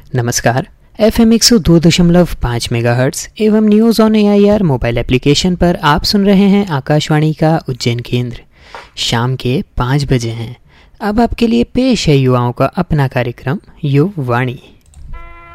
नमस्कार। FM 102.5 megahertz एवं news on AIR mobile application पर आप सुन रहे हैं आकाशवाणी का उज्जैन केंद्र। शाम के 5 बजे हैं। अब आपके लिए पेश है युवाओं का अपना कार्यक्रम युवावाणी।